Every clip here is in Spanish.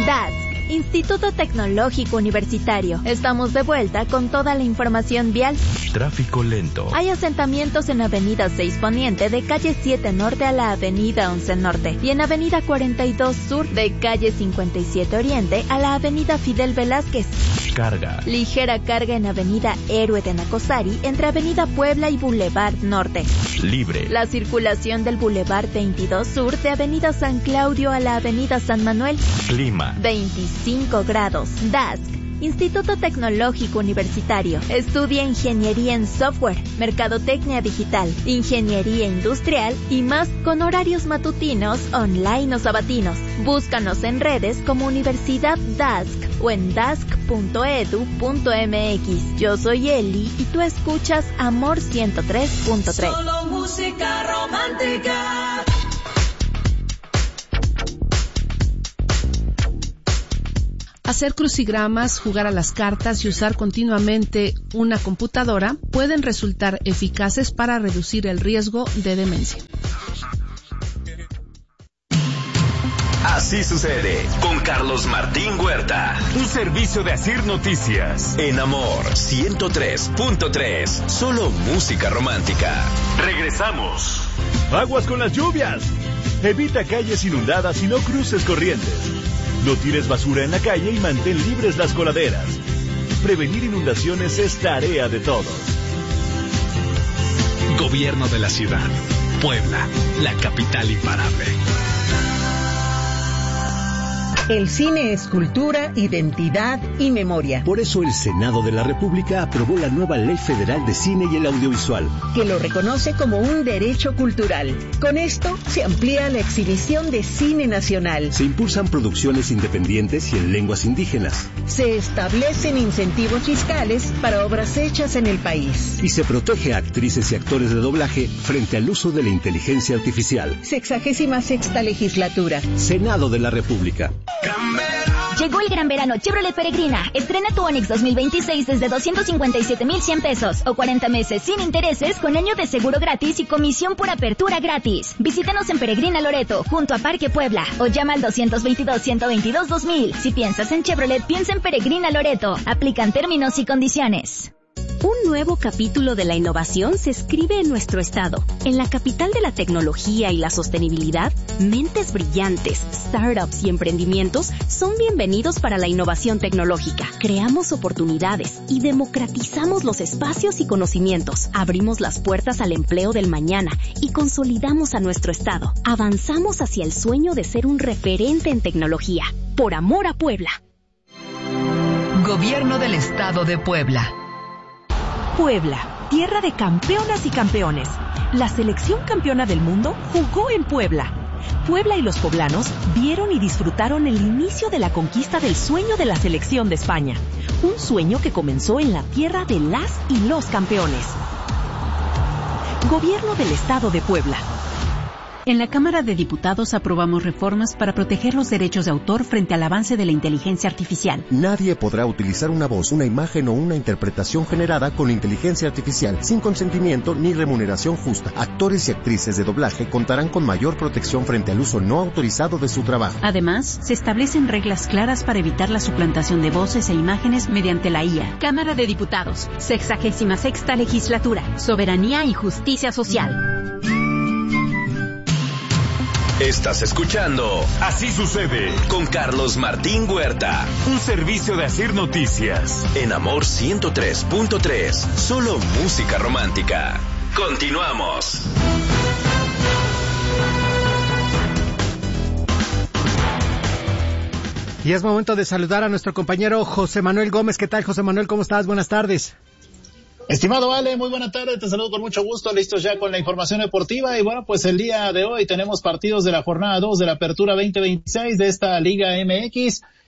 DASC, Instituto Tecnológico Universitario. Estamos de vuelta con toda la información vial. Tráfico lento. Hay asentamientos en Avenida 6 Poniente de calle 7 Norte a la Avenida 11 Norte y en Avenida 42 Sur de calle 57 Oriente a la Avenida Fidel Velázquez. Carga. Ligera carga en Avenida Héroe de Nacosari entre Avenida Puebla y Boulevard Norte. Libre. La circulación del Boulevard 22 Sur de Avenida San Claudio a la Avenida San Manuel. Clima. 25 grados. DASC, Instituto Tecnológico Universitario. Estudia Ingeniería en Software, Mercadotecnia Digital, Ingeniería Industrial y más con horarios matutinos, online o sabatinos. Búscanos en redes como Universidad DASC o en dask.edu.mx. Yo soy Eli y tú escuchas Amor 103.3. Solo música romántica. Hacer crucigramas, jugar a las cartas y usar continuamente una computadora pueden resultar eficaces para reducir el riesgo de demencia. Así sucede con Carlos Martín Huerta. Un servicio de Asir Noticias. En Amor 103.3. Solo música romántica. Regresamos. Aguas con las lluvias. Evita calles inundadas y no cruces corrientes. No tires basura en la calle y mantén libres las coladeras. Prevenir inundaciones es tarea de todos. Gobierno de la ciudad. Puebla, la capital imparable. El cine es cultura, identidad y memoria. Por eso el Senado de la República aprobó la nueva Ley Federal de Cine y el Audiovisual, que lo reconoce como un derecho cultural. Con esto se amplía la exhibición de cine nacional. Se impulsan producciones independientes y en lenguas indígenas. Se establecen incentivos fiscales para obras hechas en el país. Y se protege a actrices y actores de doblaje frente al uso de la inteligencia artificial. 66ª legislatura. Senado de la República. Llegó el gran verano Chevrolet Peregrina. Estrena tu Onix 2026 desde 257,100 pesos o 40 meses sin intereses con año de seguro gratis y comisión por apertura gratis. Visítanos en Peregrina Loreto, junto a Parque Puebla, o llama al 222-122-2000. Si piensas en Chevrolet, piensa en Peregrina Loreto. Aplican términos y condiciones. Un nuevo capítulo de la innovación se escribe en nuestro estado. En la capital de la tecnología y la sostenibilidad, mentes brillantes, startups y emprendimientos son bienvenidos para la innovación tecnológica. Creamos oportunidades y democratizamos los espacios y conocimientos. Abrimos las puertas al empleo del mañana y consolidamos a nuestro estado. Avanzamos hacia el sueño de ser un referente en tecnología. Por amor a Puebla. Gobierno del Estado de Puebla. Puebla, tierra de campeonas y campeones. La selección campeona del mundo jugó en Puebla. Puebla y los poblanos vieron y disfrutaron el inicio de la conquista del sueño de la selección de España. Un sueño que comenzó en la tierra de las y los campeones. Gobierno del Estado de Puebla. En la Cámara de Diputados aprobamos reformas para proteger los derechos de autor frente al avance de la inteligencia artificial. Nadie podrá utilizar una voz, una imagen o una interpretación generada con inteligencia artificial sin consentimiento ni remuneración justa. Actores y actrices de doblaje contarán con mayor protección frente al uso no autorizado de su trabajo. Además, se establecen reglas claras para evitar la suplantación de voces e imágenes mediante la IA. Cámara de Diputados, 66ª legislatura, soberanía y justicia social. Estás escuchando Así Sucede con Carlos Martín Huerta. Un servicio de Asir Noticias. En Amor 103.3. Solo música romántica. Continuamos. Y es momento de saludar a nuestro compañero José Manuel Gómez. ¿Qué tal, José Manuel? ¿Cómo estás? Buenas tardes. Estimado Ale, muy buena tarde, te saludo con mucho gusto, listos ya con la información deportiva y bueno, pues el día de hoy tenemos partidos de la jornada 2 de la Apertura 2026 de esta Liga MX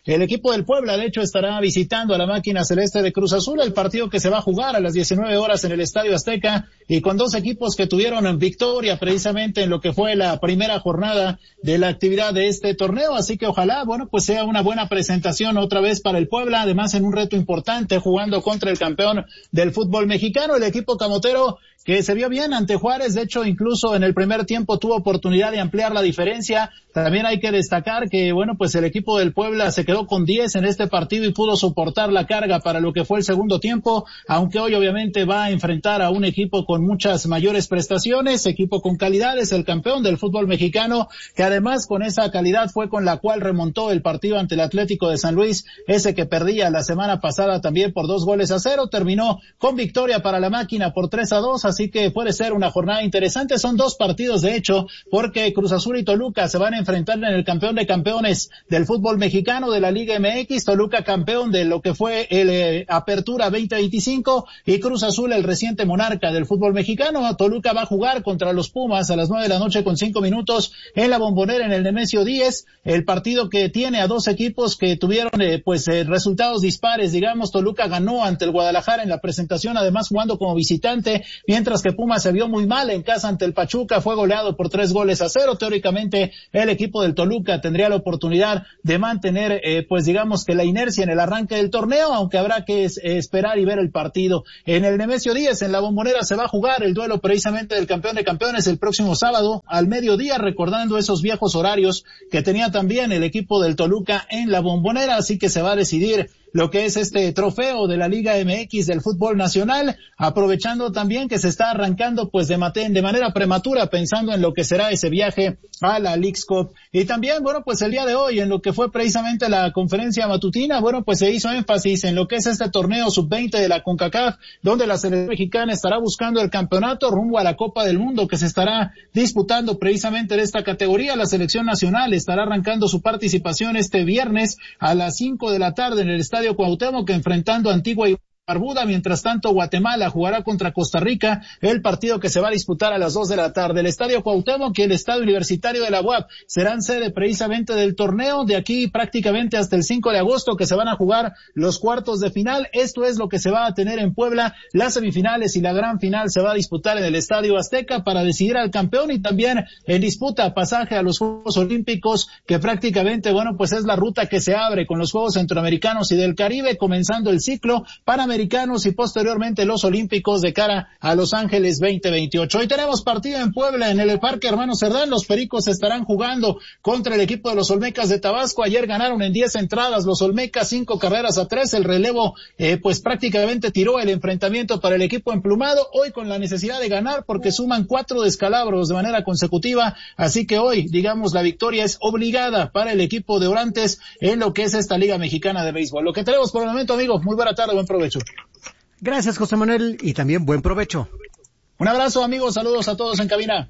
El equipo del Puebla, de hecho, estará visitando a la máquina celeste de Cruz Azul, el partido que se va a jugar a las 19 horas en el Estadio Azteca, y con dos equipos que tuvieron victoria precisamente en lo que fue la primera jornada de la actividad de este torneo. Así que ojalá, bueno, pues sea una buena presentación otra vez para el Puebla, además en un reto importante jugando contra el campeón del fútbol mexicano, el equipo camotero, que se vio bien ante Juárez. De hecho, incluso en el primer tiempo tuvo oportunidad de ampliar la diferencia. También hay que destacar que, bueno, pues el equipo del Puebla se quedó con 10 en este partido y pudo soportar la carga para lo que fue el segundo tiempo, aunque hoy obviamente va a enfrentar a un equipo con muchas mayores prestaciones, equipo con calidades, el campeón del fútbol mexicano, que además con esa calidad fue con la cual remontó el partido ante el Atlético de San Luis, ese que perdía la semana pasada también por 2-0, terminó con victoria para la máquina por 3-2, así que puede ser una jornada interesante. Son dos partidos, de hecho, porque Cruz Azul y Toluca se van a enfrentar en el campeón de campeones del fútbol mexicano de la Liga MX, Toluca campeón de lo que fue el Apertura 2025 y Cruz Azul el reciente monarca del fútbol mexicano. Toluca va a jugar contra los Pumas a las 9:00 con 5 minutos en la Bombonera en el Nemesio 10, el partido que tiene a dos equipos que tuvieron resultados dispares, digamos. Toluca ganó ante el Guadalajara en la presentación, además jugando como visitante, mientras que Pumas se vio muy mal en casa ante el Pachuca, fue goleado por 3-0. Teóricamente el equipo del Toluca tendría la oportunidad de mantener digamos que la inercia en el arranque del torneo, aunque habrá que esperar y ver el partido. En el Nemesio 10, en la Bombonera, se va a jugar el duelo precisamente del campeón de campeones el próximo sábado al mediodía, recordando esos viejos horarios que tenía también el equipo del Toluca en la Bombonera, así que se va a decidir lo que es este trofeo de la Liga MX del fútbol nacional, aprovechando también que se está arrancando pues de manera prematura, pensando en lo que será ese viaje a la Leagues Cup. Y también, bueno, pues el día de hoy, en lo que fue precisamente la conferencia matutina, bueno, pues se hizo énfasis en lo que es este torneo sub-20 de la CONCACAF, donde la selección mexicana estará buscando el campeonato rumbo a la Copa del Mundo, que se estará disputando precisamente en esta categoría. La selección nacional estará arrancando su participación este viernes a las 5 de la tarde en el Estadio Cuauhtémoc, enfrentando a Antigua y Barbuda. Mientras tanto, Guatemala jugará contra Costa Rica, el partido que se va a disputar a las 2 de la tarde. El Estadio Cuauhtémoc y el Estadio Universitario de la UAP serán sede precisamente del torneo, de aquí prácticamente hasta el 5 de agosto, que se van a jugar los cuartos de final. Esto es lo que se va a tener en Puebla. Las semifinales y la gran final se va a disputar en el Estadio Azteca para decidir al campeón, y también en disputa pasaje a los Juegos Olímpicos, que prácticamente, bueno, pues es la ruta que se abre con los Juegos Centroamericanos y del Caribe, comenzando el ciclo Panamericanos y posteriormente los Olímpicos de cara a Los Ángeles 2028. Hoy tenemos partido en Puebla, en el Parque Hermano Cerdán. Los Pericos estarán jugando contra el equipo de los Olmecas de Tabasco. Ayer ganaron en 10 entradas los Olmecas, 5-3. El relevo pues prácticamente tiró el enfrentamiento para el equipo emplumado. Hoy con la necesidad de ganar, porque suman 4 descalabros de manera consecutiva, así que hoy, digamos, la victoria es obligada para el equipo de Orantes en lo que es esta Liga Mexicana de Béisbol. Lo que tenemos por el momento, amigos. Muy buena tarde, buen provecho. Gracias, José Manuel, y también buen provecho. Un abrazo, amigos, saludos a todos en cabina.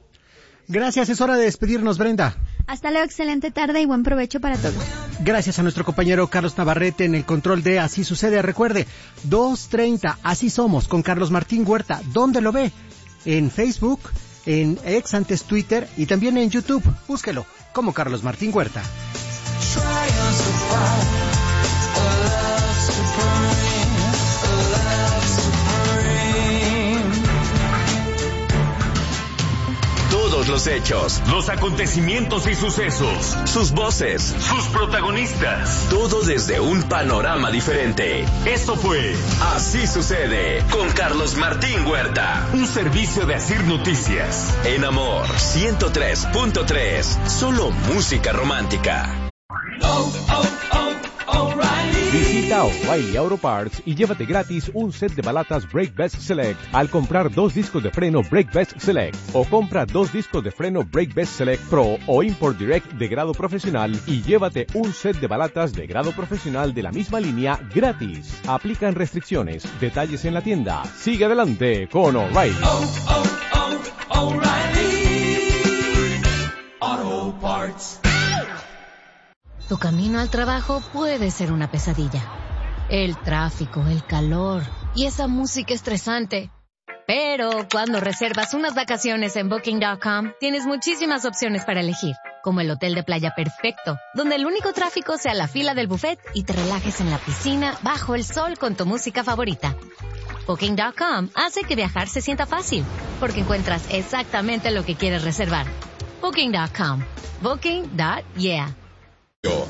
Gracias, es hora de despedirnos, Brenda. Hasta luego, excelente tarde y buen provecho para todos. Gracias a nuestro compañero Carlos Navarrete en el control de Así Sucede. Recuerde, 2:30, Así Somos, con Carlos Martín Huerta. ¿Dónde lo ve? En Facebook, en ex antes Twitter y también en YouTube. Búsquelo como Carlos Martín Huerta. Todos los hechos, los acontecimientos y sucesos, sus voces, sus protagonistas, todo desde un panorama diferente. Esto fue Así Sucede con Carlos Martín Huerta, un servicio de Asir Noticias. En Amor 103.3, solo música romántica. Visita O'Reilly Auto Parts y llévate gratis un set de balatas Brake Best Select al comprar 2 discos de freno Brake Best Select, o compra 2 discos de freno Brake Best Select Pro o Import Direct de grado profesional y llévate un set de balatas de grado profesional de la misma línea gratis. Aplican restricciones. Detalles en la tienda. Sigue adelante con O'Reilly. O'Reilly Auto Parts. Tu camino al trabajo puede ser una pesadilla. El tráfico, el calor y esa música estresante. Pero cuando reservas unas vacaciones en Booking.com, tienes muchísimas opciones para elegir. como el hotel de playa perfecto, donde el único tráfico sea la fila del buffet y te relajes en la piscina bajo el sol con tu música favorita. Booking.com hace que viajar se sienta fácil, porque encuentras exactamente lo que quieres reservar. Booking.com. Booking.yeah.